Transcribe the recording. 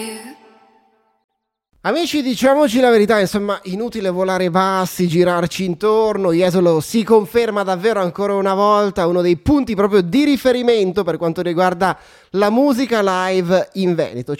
Amici, diciamoci la verità, insomma, inutile volare bassi, girarci intorno. Jesolo si conferma davvero ancora una volta uno dei punti proprio di riferimento per quanto riguarda la musica live in Veneto.